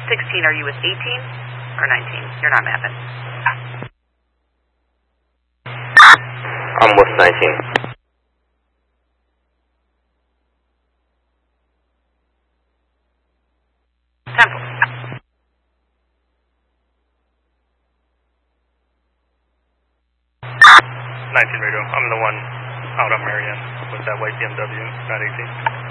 16, are you with 18 or 19? You're not mapping. I'm with 19. Temple. 19 radio. I'm the one out on Marion with that white BMW, not 18.